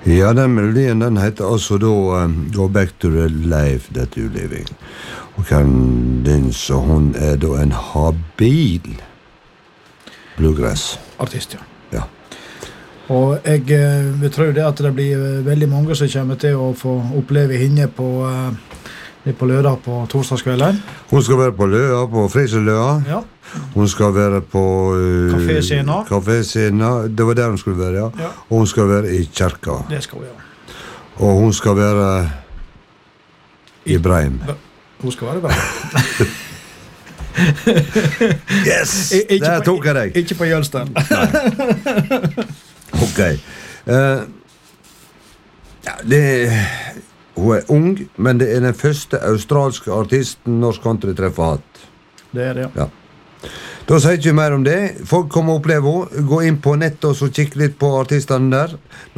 Ja, den melodien den heter altså da Go Back to the Life That You Living. Og Candice, hun da en habil bluegrass-artist. Ja. Og jeg vil tro det at det blir veldig mange som kommer til å få oppleve henne på Løda på torsdagskvelden. Hun skal være på Løda, på Friseløda. Ja. Hun skal være på Kaféscena. Det var der hun skulle være, ja. Og hun skal være i kirka. Det skal hun, ja. Og hun skal være i Breim. Hun skal være i Breim. Yes! Der tok jeg deg. Ikke på Jølster. Ok. Hun ung, men det den første australske artisten norsk country treffer hatt. Det det, ja. Da sier ikke mer om det. Folk kommer og opplever henne. Gå inn på nettet og så kikke litt på artistene der.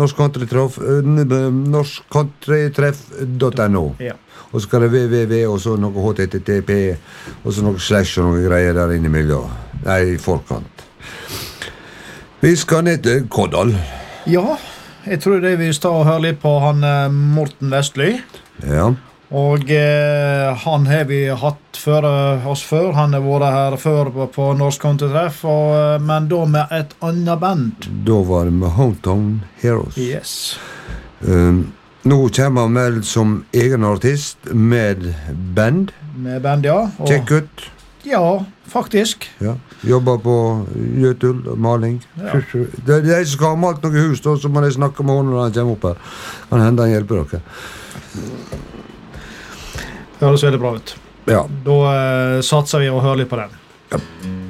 norskcountrytreff.no Ja. Og så skal det www og så noe http og så noe slash og noe greier der inne i miljøet. Nei, i forkant. Vi skal ned til Koddal. Ja, jeg tror det vi skal høre litt på han Morten Vestly. Ja. Og han har vi hatt oss før. Han har vært her før på Norsk Countrytreff, men da med et annet band. Da var det med Hometown Heroes. Yes. Nå kommer han med som egen artist med band. Med band, ja. Check ut. Ja, faktisk. Ja. Jobber på gjøtul og maling. Ja. Det de som skal ha malt noen hus, da, så må de snakke med henne når han kommer opp her. Kan hende han hjelper dere. Det høres veldig bra ut. Ja. Da satser vi og hører litt på den. Ja.